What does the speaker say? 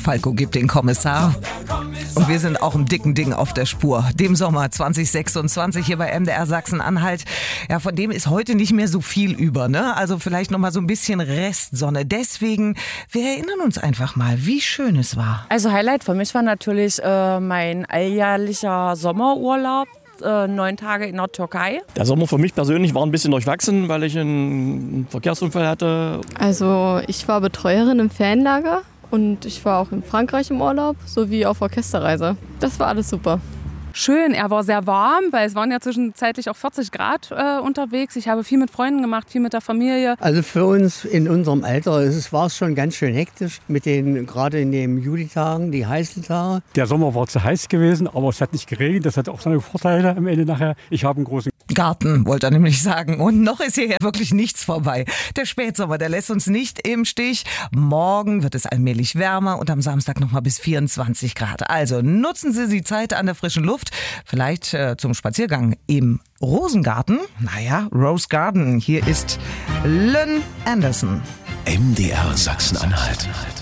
Falco gibt den Kommissar. Und wir sind auch im dicken Ding auf der Spur. Dem Sommer 2026 hier bei MDR Sachsen-Anhalt. Ja, von dem ist heute nicht mehr so viel über, ne? Also vielleicht noch mal so ein bisschen Restsonne. Deswegen, wir erinnern uns einfach mal, wie schön es war. Also Highlight für mich war natürlich mein alljährlicher Sommerurlaub. 9 Tage in der Türkei. Der Sommer für mich persönlich war ein bisschen durchwachsen, weil ich einen Verkehrsunfall hatte. Also ich war Betreuerin im Ferienlager und ich war auch in Frankreich im Urlaub sowie auf Orchesterreise. Das war alles super. Schön, er war sehr warm, weil es waren ja zwischenzeitlich auch 40 Grad unterwegs. Ich habe viel mit Freunden gemacht, viel mit der Familie. Also für uns in unserem Alter war es schon ganz schön hektisch mit den, gerade in den Julitagen, die heißen Tage. Der Sommer war zu heiß gewesen, aber es hat nicht geregnet. Das hat auch seine Vorteile am Ende nachher. Ich habe einen großen Garten, wollte er nämlich sagen. Und noch ist hier ja wirklich nichts vorbei. Der Spätsommer, der lässt uns nicht im Stich. Morgen wird es allmählich wärmer und am Samstag noch mal bis 24 Grad. Also nutzen Sie die Zeit an der frischen Luft. Vielleicht zum Spaziergang im Rosengarten. Naja, Rose Garden. Hier ist Lynn Anderson. MDR Sachsen-Anhalt.